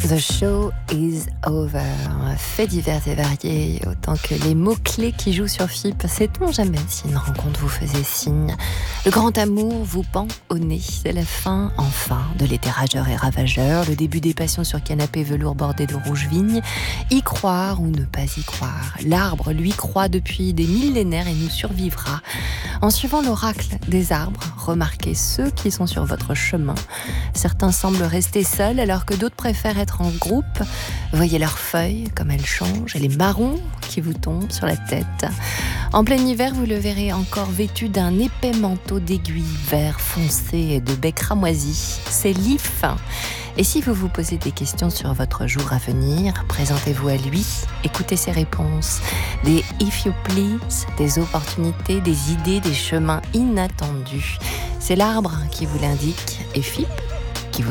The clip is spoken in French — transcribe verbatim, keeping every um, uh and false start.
The show is over. Faits divers et variés, autant que les mots-clés qui jouent sur F I P. Sait-on jamais si une rencontre vous faisait signe? Le grand amour vous pend au nez. C'est la fin, enfin, de l'été rageur et ravageur. Le début des passions sur canapé velours bordé de rouge vigne. Y croire ou ne pas y croire. L'arbre, lui, croit depuis des millénaires et nous survivra. En suivant l'oracle des arbres, remarquez ceux qui sont sur votre chemin. Certains semblent rester seuls alors que d'autres préfèrent être en groupe. Voyez leurs feuilles, comme elles changent, et les marrons qui vous tombent sur la tête. En plein hiver, vous le verrez encore vêtu d'un épais manteau d'aiguilles vert foncé et de bec cramoisi. C'est l'if. Et si vous vous posez des questions sur votre jour à venir, présentez-vous à lui, écoutez ses réponses. Des if you please, des opportunités, des idées, des chemins inattendus. C'est l'arbre qui vous l'indique. Et F I P